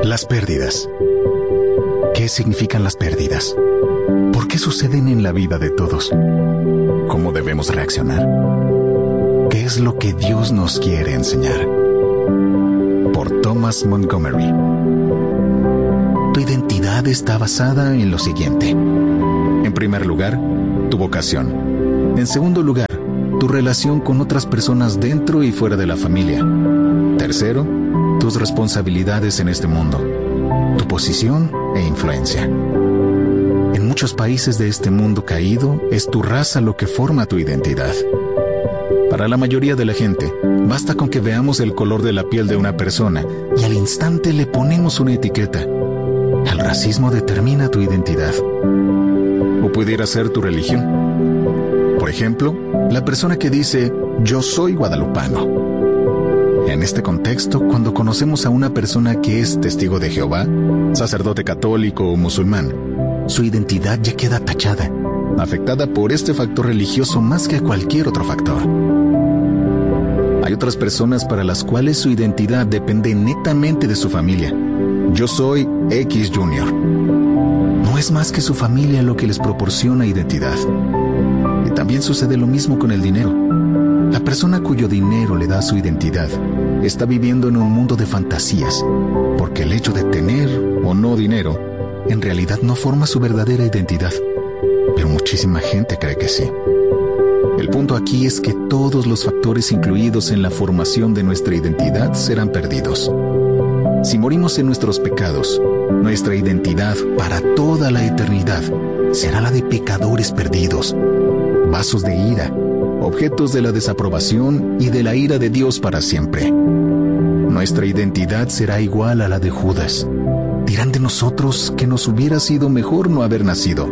Las pérdidas. ¿Qué significan las pérdidas? ¿Por qué suceden en la vida de todos? ¿Cómo debemos reaccionar? ¿Qué es lo que Dios nos quiere enseñar? Por Thomas Montgomery. Tu identidad está basada en lo siguiente. En primer lugar, tu vocación. En segundo lugar, tu relación con otras personas dentro y fuera de la familia. Tercero, tus responsabilidades en este mundo, tu posición e influencia. En muchos países de este mundo caído, es tu raza lo que forma tu identidad. Para la mayoría de la gente, basta con que veamos el color de la piel de una persona y al instante le ponemos una etiqueta. El racismo determina tu identidad. O pudiera ser tu religión. Por ejemplo, la persona que dice, yo soy guadalupano. En este contexto, cuando conocemos a una persona que es testigo de Jehová, sacerdote católico o musulmán, su identidad ya queda tachada, afectada por este factor religioso más que cualquier otro factor. Hay otras personas para las cuales su identidad depende netamente de su familia. Yo soy X Junior. No es más que su familia lo que les proporciona identidad. Y también sucede lo mismo con el dinero. La persona cuyo dinero le da su identidad está viviendo en un mundo de fantasías, porque el hecho de tener o no dinero en realidad no forma su verdadera identidad. Pero muchísima gente cree que sí. El punto aquí es que todos los factores incluidos en la formación de nuestra identidad serán perdidos. Si morimos en nuestros pecados, nuestra identidad para toda la eternidad será la de pecadores perdidos, vasos de ira, objetos de la desaprobación y de la ira de Dios para siempre. Nuestra identidad será igual a la de Judas. Dirán de nosotros que nos hubiera sido mejor no haber nacido.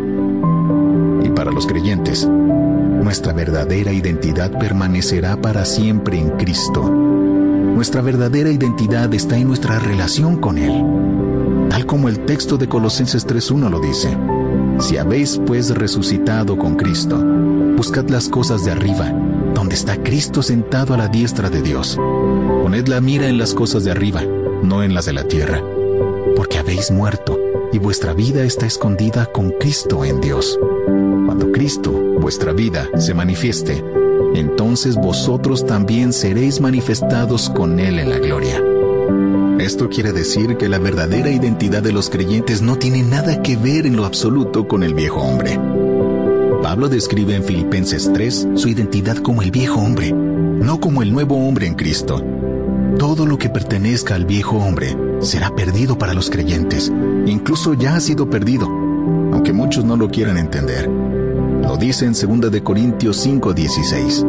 Y para los creyentes, nuestra verdadera identidad permanecerá para siempre en Cristo. Nuestra verdadera identidad está en nuestra relación con Él. Tal como el texto de Colosenses 3:1 lo dice. Si habéis pues resucitado con Cristo, buscad las cosas de arriba, donde está Cristo sentado a la diestra de Dios. Poned la mira en las cosas de arriba, no en las de la tierra, porque habéis muerto, y vuestra vida está escondida con Cristo en Dios. Cuando Cristo, vuestra vida, se manifieste, entonces vosotros también seréis manifestados con Él en la gloria. Esto quiere decir que la verdadera identidad de los creyentes no tiene nada que ver en lo absoluto con el viejo hombre. Pablo describe en Filipenses 3 su identidad como el viejo hombre, no como el nuevo hombre en Cristo. Todo lo que pertenezca al viejo hombre será perdido para los creyentes, incluso ya ha sido perdido, aunque muchos no lo quieran entender. Lo dice en 2 de Corintios 5:16.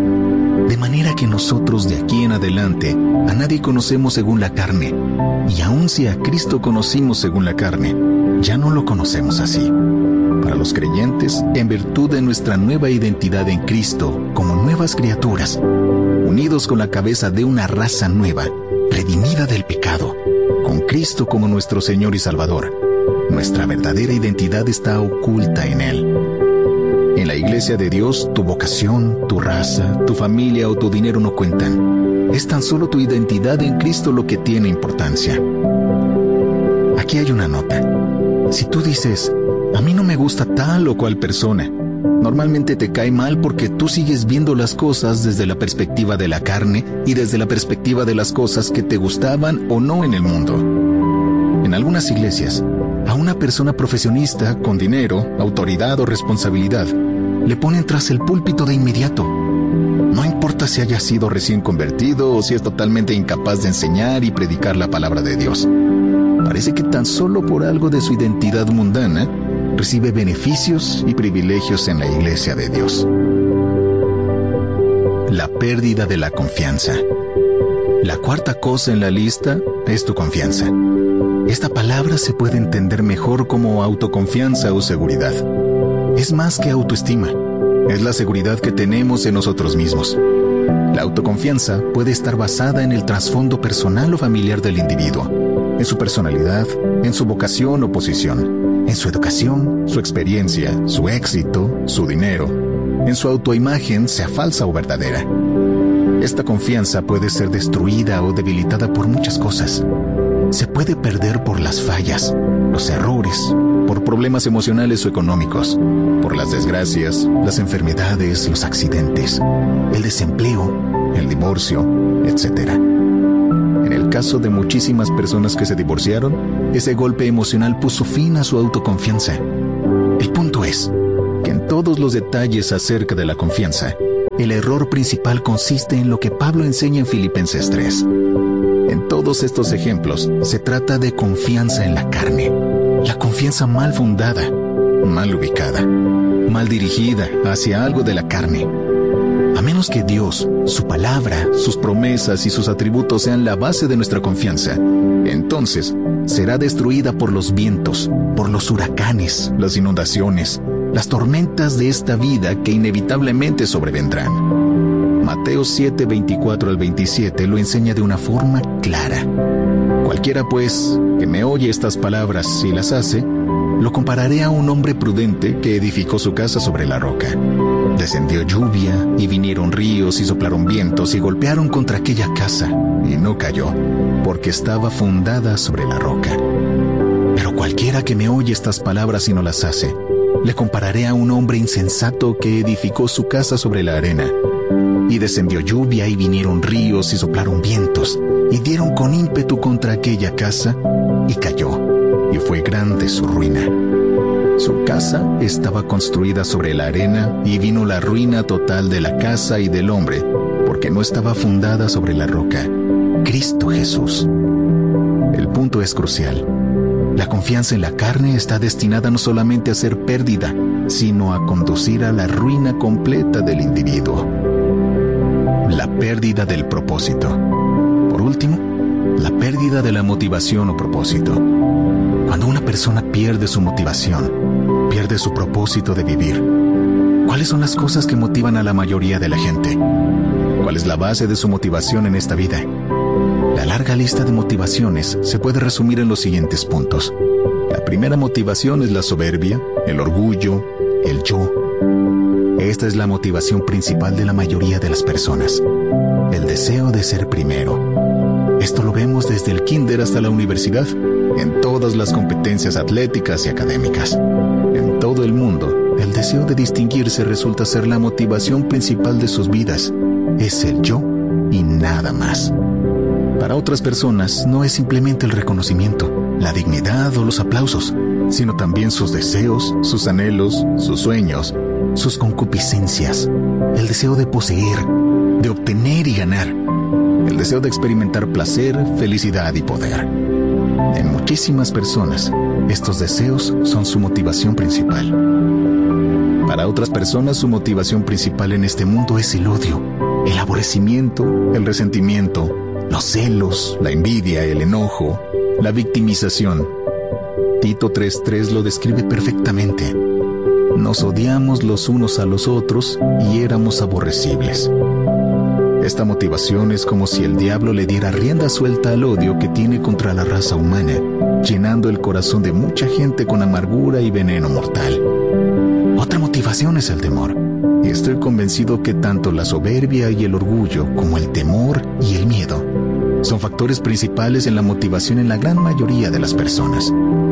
De manera que nosotros de aquí en adelante a nadie conocemos según la carne, y aun si a Cristo conocimos según la carne, ya no lo conocemos así. Para los creyentes, en virtud de nuestra nueva identidad en Cristo, como nuevas criaturas, unidos con la cabeza de una raza nueva, redimida del pecado, con Cristo como nuestro Señor y Salvador, nuestra verdadera identidad está oculta en Él. En la iglesia de Dios, tu vocación, tu raza, tu familia o tu dinero no cuentan. Es tan solo tu identidad en Cristo lo que tiene importancia. Aquí hay una nota. Si tú dices, a mí no me gusta tal o cual persona, normalmente te cae mal porque tú sigues viendo las cosas desde la perspectiva de la carne y desde la perspectiva de las cosas que te gustaban o no en el mundo. En algunas iglesias, a una persona profesionista con dinero, autoridad o responsabilidad, le ponen tras el púlpito de inmediato. No importa si haya sido recién convertido o si es totalmente incapaz de enseñar y predicar la palabra de Dios. Parece que tan solo por algo de su identidad mundana, recibe beneficios y privilegios en la iglesia de Dios. La pérdida de la confianza. La cuarta cosa en la lista es tu confianza. Esta palabra se puede entender mejor como autoconfianza o seguridad. Es más que autoestima. Es la seguridad que tenemos en nosotros mismos. La autoconfianza puede estar basada en el trasfondo personal o familiar del individuo, en su personalidad, en su vocación o posición, en su educación, su experiencia, su éxito, su dinero, en su autoimagen, sea falsa o verdadera. Esta confianza puede ser destruida o debilitada por muchas cosas. Se puede perder por las fallas, los errores, por problemas emocionales o económicos, por las desgracias, las enfermedades, los accidentes, el desempleo, el divorcio, etc. En el caso de muchísimas personas que se divorciaron, ese golpe emocional puso fin a su autoconfianza. El punto es que en todos los detalles acerca de la confianza, el error principal consiste en lo que Pablo enseña en Filipenses 3. En todos estos ejemplos, se trata de confianza en la carne. La confianza mal fundada, mal ubicada, mal dirigida hacia algo de la carne. A menos que Dios, su palabra, sus promesas y sus atributos sean la base de nuestra confianza, entonces será destruida por los vientos, por los huracanes, las inundaciones, las tormentas de esta vida que inevitablemente sobrevendrán. Mateo 7, 24 al 27 lo enseña de una forma clara. Cualquiera, pues, que me oye estas palabras y las hace, lo compararé a un hombre prudente que edificó su casa sobre la roca. Descendió lluvia, y vinieron ríos, y soplaron vientos, y golpearon contra aquella casa, y no cayó, porque estaba fundada sobre la roca. Pero cualquiera que me oye estas palabras y no las hace, le compararé a un hombre insensato que edificó su casa sobre la arena. Y descendió lluvia, y vinieron ríos, y soplaron vientos, y dieron con ímpetu contra aquella casa, y cayó, y fue grande su ruina. Su casa estaba construida sobre la arena, y vino la ruina total de la casa y del hombre, porque no estaba fundada sobre la roca, Cristo Jesús. El punto es crucial. La confianza en la carne está destinada no solamente a ser pérdida, sino a conducir a la ruina completa del individuo. La pérdida del propósito. Por último, la pérdida de la motivación o propósito. Cuando una persona pierde su motivación, pierde su propósito de vivir. ¿Cuáles son las cosas que motivan a la mayoría de la gente? ¿Cuál es la base de su motivación en esta vida? La larga lista de motivaciones se puede resumir en los siguientes puntos. La primera motivación es la soberbia, el orgullo, el yo. Esta es la motivación principal de la mayoría de las personas. El deseo de ser primero. Esto lo vemos desde el kinder hasta la universidad, en todas las competencias atléticas y académicas. En todo el mundo, el deseo de distinguirse resulta ser la motivación principal de sus vidas. Es el yo y nada más. Para otras personas no es simplemente el reconocimiento, la dignidad o los aplausos, sino también sus deseos, sus anhelos, sus sueños, sus concupiscencias, el deseo de poseer, de obtener y ganar, el deseo de experimentar placer, felicidad y poder. En muchísimas personas, estos deseos son su motivación principal. Para otras personas, su motivación principal en este mundo es el odio, el aborrecimiento, el resentimiento, los celos, la envidia, el enojo, la victimización. Tito 3:3 lo describe perfectamente. Nos odiamos los unos a los otros y éramos aborrecibles. Esta motivación es como si el diablo le diera rienda suelta al odio que tiene contra la raza humana, llenando el corazón de mucha gente con amargura y veneno mortal. Otra motivación es el temor. Y estoy convencido que tanto la soberbia y el orgullo como el temor y el miedo son factores principales en la motivación en la gran mayoría de las personas.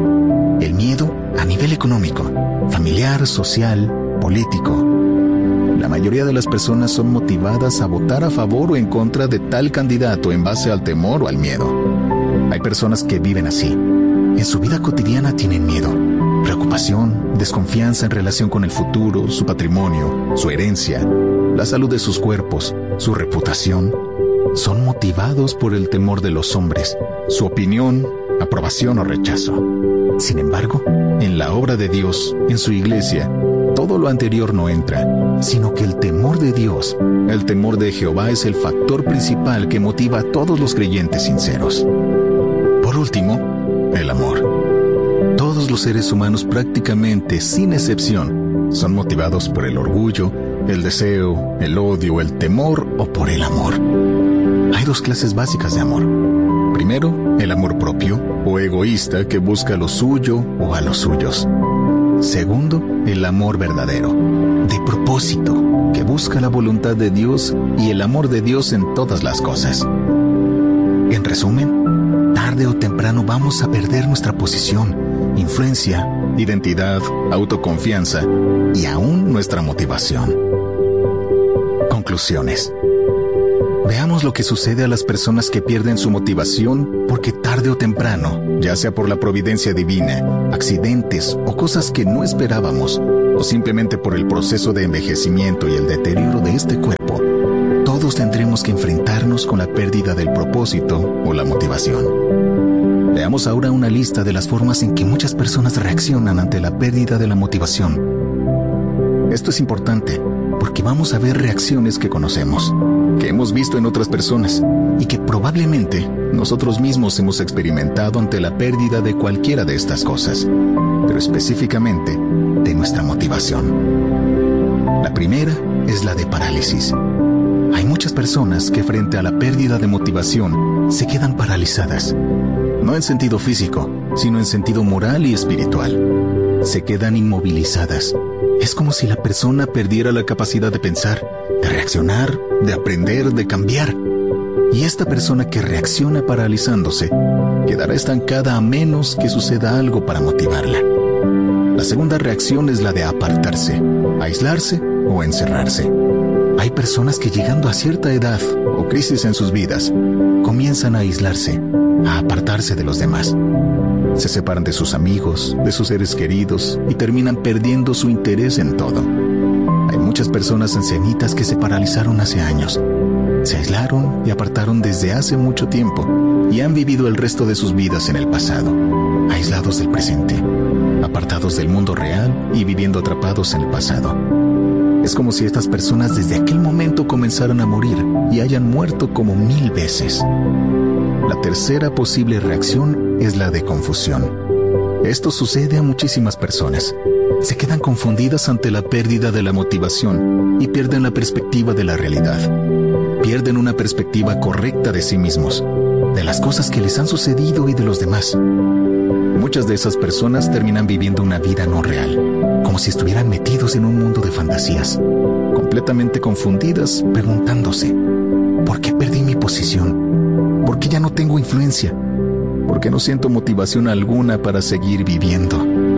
El miedo a nivel económico, familiar, social, político. La mayoría de las personas son motivadas a votar a favor o en contra de tal candidato en base al temor o al miedo. Hay personas que viven así. En su vida cotidiana tienen miedo, preocupación, desconfianza en relación con el futuro, su patrimonio, su herencia, la salud de sus cuerpos, su reputación. Son motivados por el temor de los hombres, su opinión, aprobación o rechazo. Sin embargo, en la obra de Dios, en su iglesia, todo lo anterior no entra, sino que el temor de Dios, el temor de Jehová es el factor principal que motiva a todos los creyentes sinceros. Por último, el amor. Todos los seres humanos prácticamente, sin excepción, son motivados por el orgullo, el deseo, el odio, el temor o por el amor. Hay dos clases básicas de amor. Primero, el amor propio o egoísta que busca lo suyo o a los suyos. Segundo, el amor verdadero, de propósito, que busca la voluntad de Dios y el amor de Dios en todas las cosas. En resumen, tarde o temprano vamos a perder nuestra posición, influencia, identidad, autoconfianza y aún nuestra motivación. Conclusiones. Veamos lo que sucede a las personas que pierden su motivación porque tarde o temprano, ya sea por la providencia divina, accidentes o cosas que no esperábamos, o simplemente por el proceso de envejecimiento y el deterioro de este cuerpo, todos tendremos que enfrentarnos con la pérdida del propósito o la motivación. Veamos ahora una lista de las formas en que muchas personas reaccionan ante la pérdida de la motivación. Esto es importante porque vamos a ver reacciones que conocemos, que hemos visto en otras personas y que probablemente nosotros mismos hemos experimentado ante la pérdida de cualquiera de estas cosas, pero específicamente de nuestra motivación. La primera es la de parálisis. Hay muchas personas que frente a la pérdida de motivación se quedan paralizadas, no en sentido físico, sino en sentido moral y espiritual. Se quedan inmovilizadas. Es como si la persona perdiera la capacidad de pensar, de reaccionar, de aprender, de cambiar. Y esta persona que reacciona paralizándose quedará estancada a menos que suceda algo para motivarla. La segunda reacción es la de apartarse, aislarse o encerrarse. Hay personas que llegando a cierta edad o crisis en sus vidas, comienzan a aislarse, a apartarse de los demás. Se separan de sus amigos, de sus seres queridos y terminan perdiendo su interés en todo. Hay muchas personas ancianitas que se paralizaron hace años. Se aislaron y apartaron desde hace mucho tiempo y han vivido el resto de sus vidas en el pasado, aislados del presente, apartados del mundo real y viviendo atrapados en el pasado. Es como si estas personas desde aquel momento comenzaran a morir y hayan muerto como 1000 veces. La tercera posible reacción es la de confusión. Esto sucede a muchísimas personas. Se quedan confundidas ante la pérdida de la motivación y pierden la perspectiva de la realidad. Pierden una perspectiva correcta de sí mismos, de las cosas que les han sucedido y de los demás. Muchas de esas personas terminan viviendo una vida no real, como si estuvieran metidos en un mundo de fantasías, completamente confundidas, preguntándose, ¿por qué perdí mi posición? ¿Por qué ya no tengo influencia? ¿Por qué no siento motivación alguna para seguir viviendo?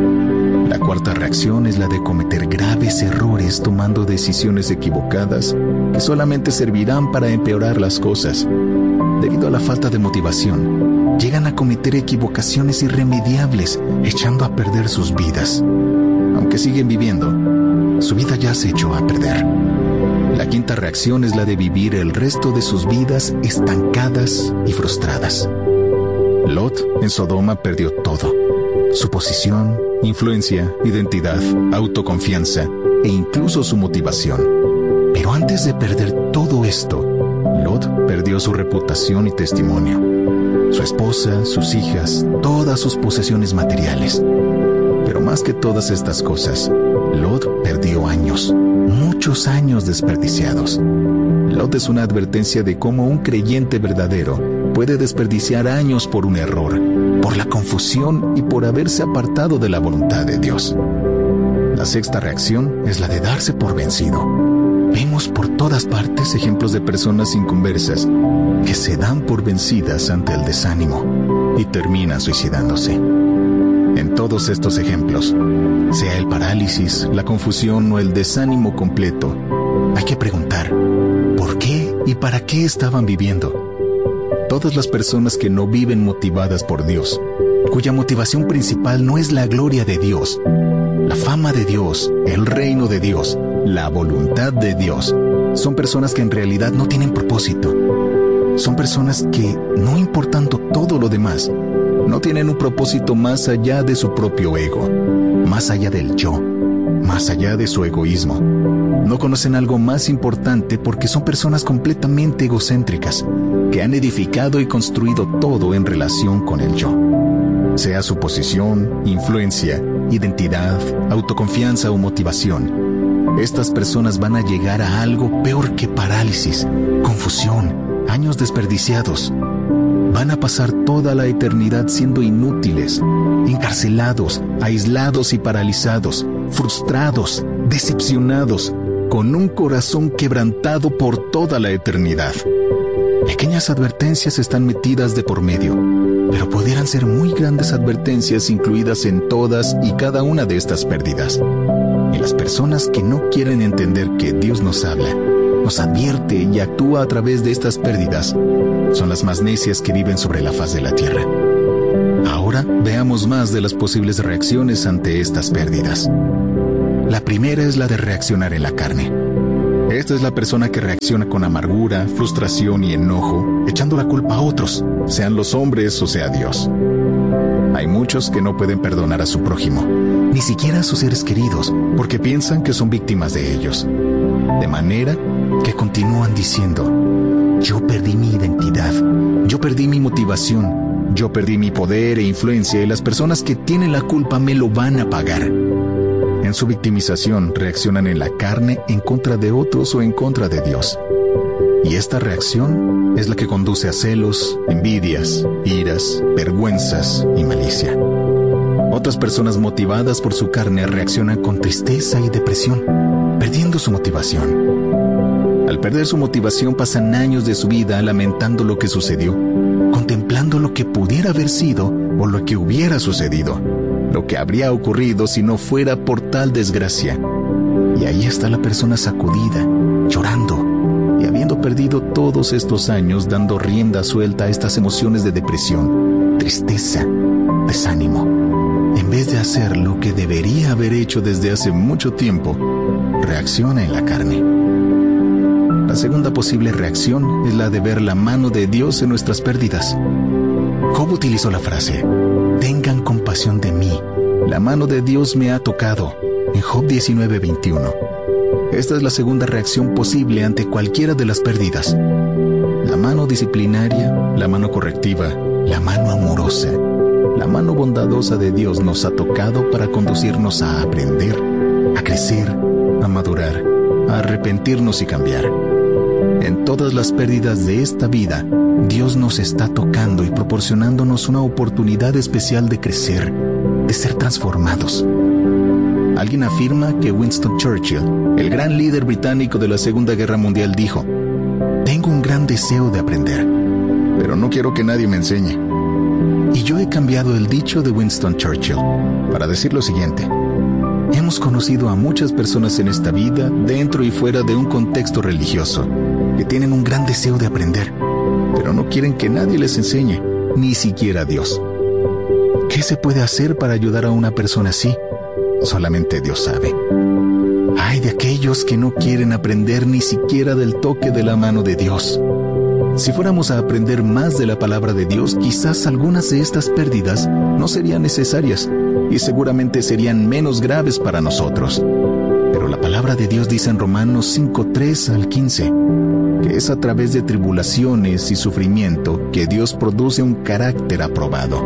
La cuarta reacción es la de cometer graves errores tomando decisiones equivocadas que solamente servirán para empeorar las cosas. Debido a la falta de motivación, llegan a cometer equivocaciones irremediables, echando a perder sus vidas. Aunque siguen viviendo, su vida ya se echó a perder. La quinta reacción es la de vivir el resto de sus vidas estancadas y frustradas. Lot en Sodoma perdió todo: su posición, influencia, identidad, autoconfianza e incluso su motivación. Pero antes de perder todo esto, Lot perdió su reputación y testimonio, su esposa, sus hijas, todas sus posesiones materiales. Pero más que todas estas cosas, Lot perdió años, muchos años desperdiciados. Lot es una advertencia de cómo un creyente verdadero puede desperdiciar años por un error, por la confusión y por haberse apartado de la voluntad de Dios. La sexta reacción es la de darse por vencido. Vemos por todas partes ejemplos de personas inconversas que se dan por vencidas ante el desánimo y terminan suicidándose. En todos estos ejemplos, sea el parálisis, la confusión o el desánimo completo, hay que preguntar, ¿por qué y para qué estaban viviendo? Todas las personas que no viven motivadas por Dios, cuya motivación principal no es la gloria de Dios, la fama de Dios, el reino de Dios, la voluntad de Dios, son personas que en realidad no tienen propósito. Son personas que, no importando todo lo demás, no tienen un propósito más allá de su propio ego, más allá del yo, más allá de su egoísmo. No conocen algo más importante porque son personas completamente egocéntricas, que han edificado y construido todo en relación con el yo. Sea su posición, influencia, identidad, autoconfianza o motivación, estas personas van a llegar a algo peor que parálisis, confusión, años desperdiciados. Van a pasar toda la eternidad siendo inútiles, encarcelados, aislados y paralizados, frustrados, decepcionados, con un corazón quebrantado por toda la eternidad. Pequeñas advertencias están metidas de por medio, pero pudieran ser muy grandes advertencias incluidas en todas y cada una de estas pérdidas. Y las personas que no quieren entender que Dios nos habla, nos advierte y actúa a través de estas pérdidas, son las más necias que viven sobre la faz de la tierra. Ahora veamos más de las posibles reacciones ante estas pérdidas. La primera es la de reaccionar en la carne. Esta es la persona que reacciona con amargura, frustración y enojo, echando la culpa a otros, sean los hombres o sea Dios. Hay muchos que no pueden perdonar a su prójimo, ni siquiera a sus seres queridos, porque piensan que son víctimas de ellos. De manera que continúan diciendo: yo perdí mi identidad, yo perdí mi motivación, yo perdí mi poder e influencia y las personas que tienen la culpa me lo van a pagar. En su victimización reaccionan en la carne en contra de otros o en contra de Dios. Y esta reacción es la que conduce a celos, envidias, iras, vergüenzas y malicia. Otras personas motivadas por su carne reaccionan con tristeza y depresión, perdiendo su motivación. Al perder su motivación pasan años de su vida lamentando lo que sucedió, contemplando lo que pudiera haber sido o lo que hubiera sucedido, lo que habría ocurrido si no fuera por tal desgracia. Y ahí está la persona sacudida, llorando, y habiendo perdido todos estos años dando rienda suelta a estas emociones de depresión, tristeza, desánimo. En vez de hacer lo que debería haber hecho desde hace mucho tiempo, reacciona en la carne. La segunda posible reacción es la de ver la mano de Dios en nuestras pérdidas. Job utilizó la frase: tengan compasión de mí, la mano de Dios me ha tocado, en Job 19:21. Esta es la segunda reacción posible ante cualquiera de las pérdidas. La mano disciplinaria, la mano correctiva, la mano amorosa, la mano bondadosa de Dios nos ha tocado para conducirnos a aprender, a crecer, a madurar, a arrepentirnos y cambiar. En todas las pérdidas de esta vida, Dios nos está tocando y proporcionándonos una oportunidad especial de crecer, de ser transformados. Alguien afirma que Winston Churchill, el gran líder británico de la Segunda Guerra Mundial, dijo: tengo un gran deseo de aprender, pero no quiero que nadie me enseñe. Y yo he cambiado el dicho de Winston Churchill para decir lo siguiente: hemos conocido a muchas personas en esta vida, dentro y fuera de un contexto religioso, que tienen un gran deseo de aprender, pero no quieren que nadie les enseñe, ni siquiera Dios. ¿Qué se puede hacer para ayudar a una persona así? Solamente Dios sabe. Ay de aquellos que no quieren aprender ni siquiera del toque de la mano de Dios. Si fuéramos a aprender más de la palabra de Dios, quizás algunas de estas pérdidas no serían necesarias y seguramente serían menos graves para nosotros. Pero la palabra de Dios dice en Romanos 5:3-15, que es a través de tribulaciones y sufrimiento que Dios produce un carácter aprobado.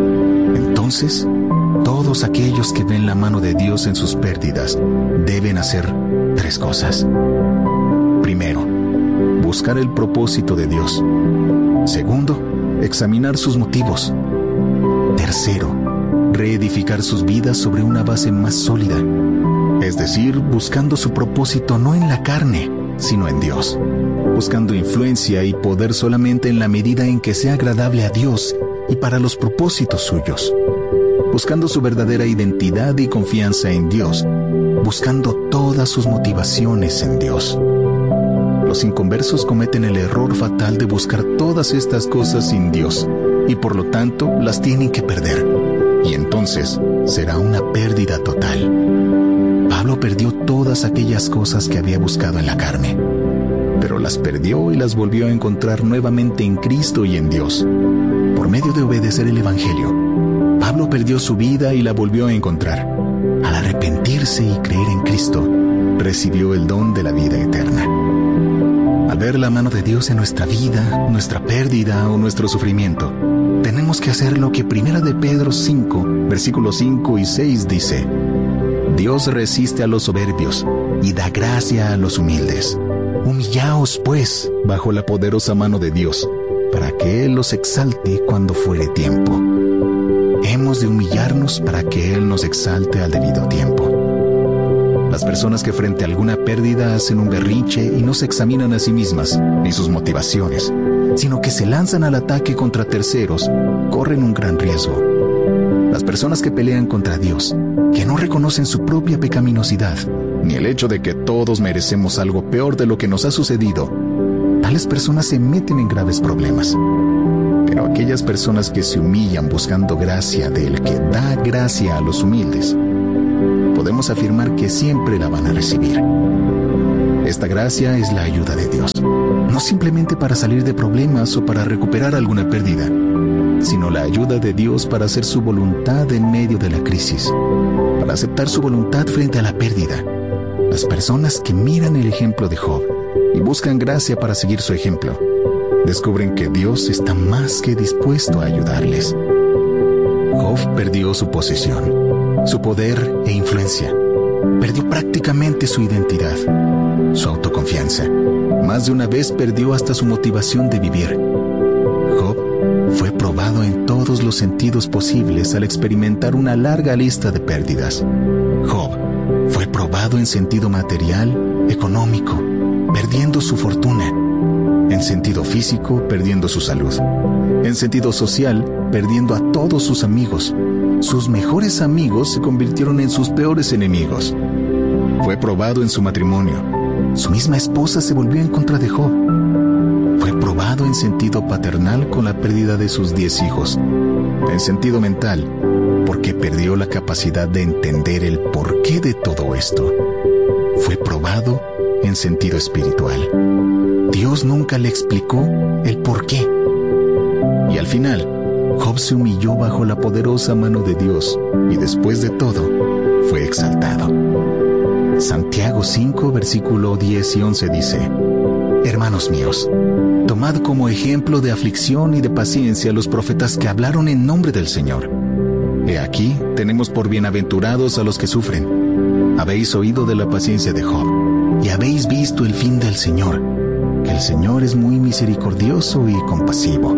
Entonces, todos aquellos que ven la mano de Dios en sus pérdidas deben hacer 3 cosas. Primero, buscar el propósito de Dios. Segundo, examinar sus motivos. Tercero, reedificar sus vidas sobre una base más sólida. Es decir, buscando su propósito no en la carne, sino en Dios. Buscando influencia y poder solamente en la medida en que sea agradable a Dios y para los propósitos suyos. Buscando su verdadera identidad y confianza en Dios. Buscando todas sus motivaciones en Dios. Los inconversos cometen el error fatal de buscar todas estas cosas sin Dios y por lo tanto las tienen que perder. Y entonces será una pérdida total. Pablo perdió todas aquellas cosas que había buscado en la carne, pero las perdió y las volvió a encontrar nuevamente en Cristo y en Dios. Por medio de obedecer el Evangelio, Pablo perdió su vida y la volvió a encontrar. Al arrepentirse y creer en Cristo, recibió el don de la vida eterna. Al ver la mano de Dios en nuestra vida, nuestra pérdida o nuestro sufrimiento, tenemos que hacer lo que 1 de Pedro 5, versículos 5 y 6 dice: Dios resiste a los soberbios y da gracia a los humildes. Humillaos, pues, bajo la poderosa mano de Dios, para que Él los exalte cuando fuere tiempo. Hemos de humillarnos para que Él nos exalte al debido tiempo. Las personas que frente a alguna pérdida hacen un berrinche y no se examinan a sí mismas ni sus motivaciones, sino que se lanzan al ataque contra terceros, corren un gran riesgo. Las personas que pelean contra Dios, que no reconocen su propia pecaminosidad, ni el hecho de que todos merecemos algo peor de lo que nos ha sucedido, tales personas se meten en graves problemas. Pero aquellas personas que se humillan buscando gracia del que da gracia a los humildes, podemos afirmar que siempre la van a recibir. Esta gracia es la ayuda de Dios, no simplemente para salir de problemas o para recuperar alguna pérdida, sino la ayuda de Dios para hacer su voluntad en medio de la crisis, para aceptar su voluntad frente a la pérdida. Las personas que miran el ejemplo de Job y buscan gracia para seguir su ejemplo, descubren que Dios está más que dispuesto a ayudarles. Job perdió su posición, su poder e influencia. Perdió prácticamente su identidad, su autoconfianza. Más de una vez perdió hasta su motivación de vivir. Job fue probado en todos los sentidos posibles al experimentar una larga lista de pérdidas. Job fue probado en sentido material, económico, perdiendo su fortuna. En sentido físico, perdiendo su salud. En sentido social, perdiendo a todos sus amigos. Sus mejores amigos se convirtieron en sus peores enemigos. Fue probado en su matrimonio. Su misma esposa se volvió en contra de Job. Fue probado en sentido paternal con la pérdida de sus 10 hijos. En sentido mental, porque perdió la capacidad de entender el porqué de todo esto. Fue probado en sentido espiritual. Dios nunca le explicó el porqué. Y al final, Job se humilló bajo la poderosa mano de Dios y después de todo, fue exaltado. Santiago 5, versículo 10 y 11 dice: Hermanos míos, tomad como ejemplo de aflicción y de paciencia a los profetas que hablaron en nombre del Señor. He aquí, tenemos por bienaventurados a los que sufren. Habéis oído de la paciencia de Job, y habéis visto el fin del Señor, que el Señor es muy misericordioso y compasivo.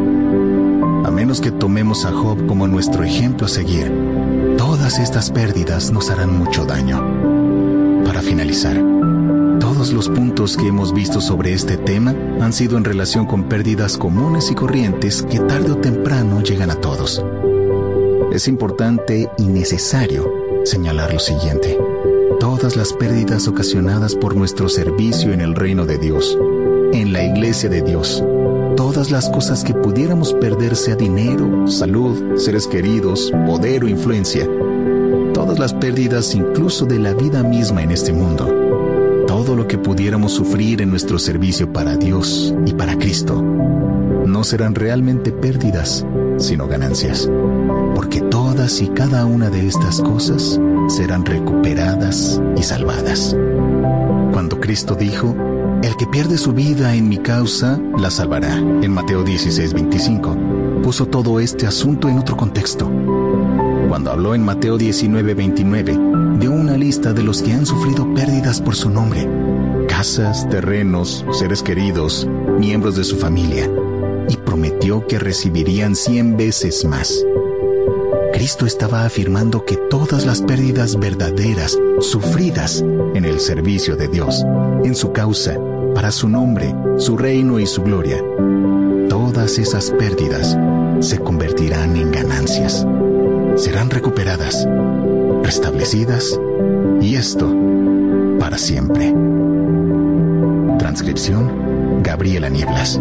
A menos que tomemos a Job como nuestro ejemplo a seguir, todas estas pérdidas nos harán mucho daño. Para finalizar, todos los puntos que hemos visto sobre este tema han sido en relación con pérdidas comunes y corrientes que tarde o temprano llegan a todos. Es importante y necesario señalar lo siguiente: todas las pérdidas ocasionadas por nuestro servicio en el reino de Dios, en la iglesia de Dios, todas las cosas que pudiéramos perder, sea dinero, salud, seres queridos, poder o influencia, todas las pérdidas incluso de la vida misma en este mundo, todo lo que pudiéramos sufrir en nuestro servicio para Dios y para Cristo, no serán realmente pérdidas, sino ganancias, porque todas y cada una de estas cosas serán recuperadas y salvadas. Cuando Cristo dijo: el que pierde su vida en mi causa, la salvará, en Mateo 16:25, puso todo este asunto en otro contexto. Cuando habló en Mateo 19:29, dio una lista de los que han sufrido pérdidas por su nombre: casas, terrenos, seres queridos, miembros de su familia, y prometió que recibirían 100 veces más. Cristo estaba afirmando que todas las pérdidas verdaderas, sufridas en el servicio de Dios, en su causa, para su nombre, su reino y su gloria, todas esas pérdidas se convertirán en ganancias. Serán recuperadas, restablecidas, y esto para siempre. Transcripción: Gabriela Nieblas.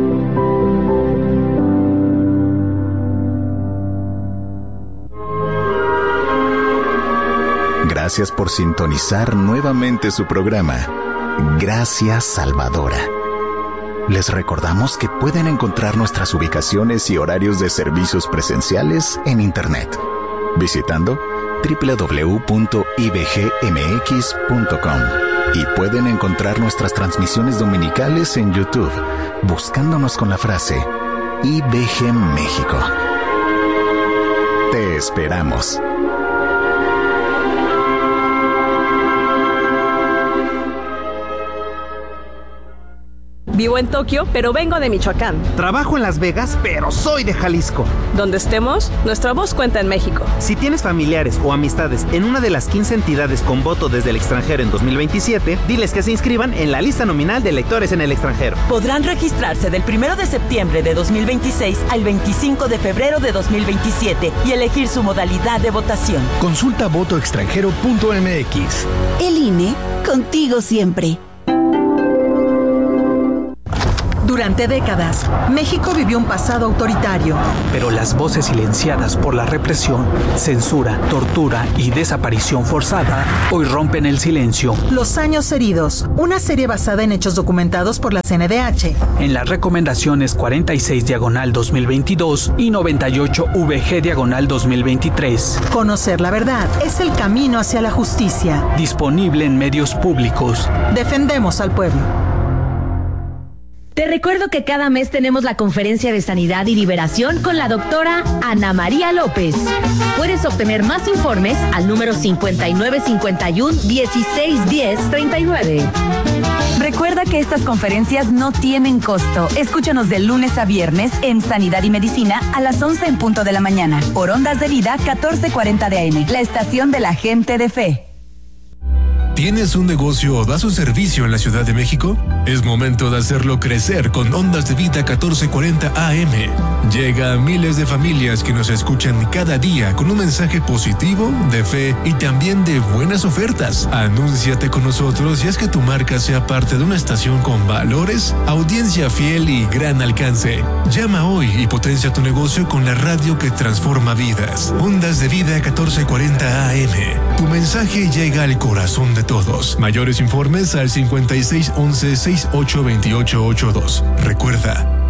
Gracias por sintonizar nuevamente su programa, Gracia Salvadora. Les recordamos que pueden encontrar nuestras ubicaciones y horarios de servicios presenciales en Internet, visitando www.ibgmx.com, y pueden encontrar nuestras transmisiones dominicales en YouTube, buscándonos con la frase IBG México. Te esperamos. Vivo en Tokio, pero vengo de Michoacán. Trabajo en Las Vegas, pero soy de Jalisco. Donde estemos, nuestra voz cuenta en México. Si tienes familiares o amistades en una de las 15 entidades con voto desde el extranjero en 2027, diles que se inscriban en la lista nominal de electores en el extranjero. Podrán registrarse del 1 de septiembre de 2026 al 25 de febrero de 2027 y elegir su modalidad de votación. Consulta votoextranjero.mx. El INE, contigo siempre. Durante décadas, México vivió un pasado autoritario. Pero las voces silenciadas por la represión, censura, tortura y desaparición forzada hoy rompen el silencio. Los años heridos, una serie basada en hechos documentados por la CNDH. En las recomendaciones 46/2022 y 98/VG/2023. Conocer la verdad es el camino hacia la justicia. Disponible en medios públicos. Defendemos al pueblo. Te recuerdo que cada mes tenemos la conferencia de sanidad y liberación con la doctora Ana María López. Puedes obtener más informes al número 5951-1610-39. Recuerda que estas conferencias no tienen costo. Escúchanos de lunes a viernes en Sanidad y Medicina a las 11 en punto de la mañana. Por Ondas de Vida 1440 de AM, la estación de la gente de fe. ¿Tienes un negocio o das un servicio en la Ciudad de México? Es momento de hacerlo crecer con Ondas de Vida 1440 AM. Llega a miles de familias que nos escuchan cada día con un mensaje positivo, de fe y también de buenas ofertas. Anúnciate con nosotros y haz que tu marca sea parte de una estación con valores, audiencia fiel y gran alcance. Llama hoy y potencia tu negocio con la radio que transforma vidas. Ondas de Vida 1440 AM. Tu mensaje llega al corazón de todos. Mayores informes al 5611-682882. Recuerda,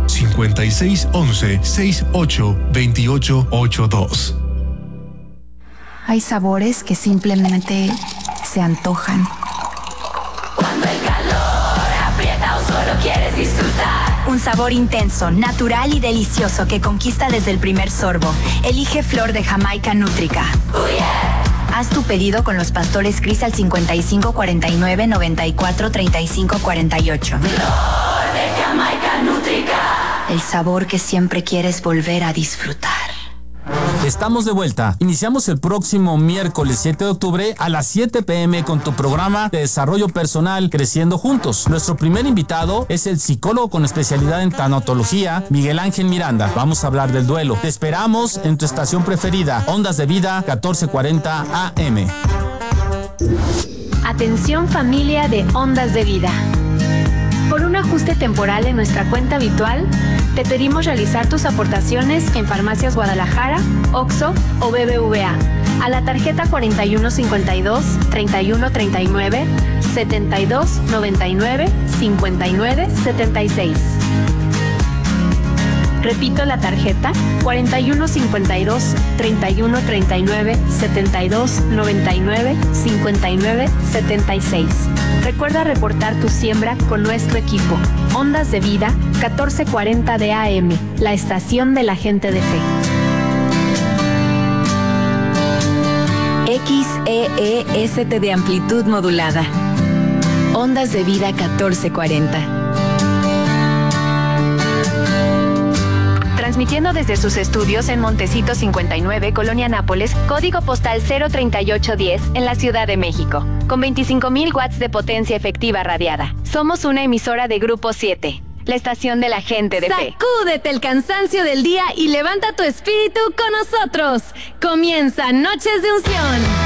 5611-682882. Hay sabores que simplemente se antojan. Cuando el calor aprieta o solo quieres disfrutar. Un sabor intenso, natural y delicioso que conquista desde el primer sorbo. Elige Flor de Jamaica Nútrica. Oh yeah. Haz tu pedido con los pastores Cris al 5549-943548. Flor de Jamaica Nútrica. El sabor que siempre quieres volver a disfrutar. Estamos de vuelta. Iniciamos el próximo miércoles 7 de octubre a las 7 p.m. con tu programa de desarrollo personal Creciendo Juntos. Nuestro primer invitado es el psicólogo con especialidad en tanatología, Miguel Ángel Miranda. Vamos a hablar del duelo. Te esperamos en tu estación preferida, Ondas de Vida 1440 AM. Atención familia de Ondas de Vida. Por un ajuste temporal en nuestra cuenta habitual, te pedimos realizar tus aportaciones en Farmacias Guadalajara, OXXO o BBVA a la tarjeta 4152-3139, 7299, 5976. Repito la tarjeta 4152-3139, 7299, 5976. Recuerda reportar tu siembra con nuestro equipo. Ondas de Vida 1440 de AM, la estación de la gente de fe. XEEST de amplitud modulada. Ondas de Vida 1440. Transmitiendo desde sus estudios en Montecito 59, Colonia Nápoles, código postal 03810, en la Ciudad de México, con 25,000 watts de potencia efectiva radiada. Somos una emisora de Grupo 7, la estación de la gente de fe. Sacúdete el cansancio del día y levanta tu espíritu con nosotros. Comienza Noches de Unción.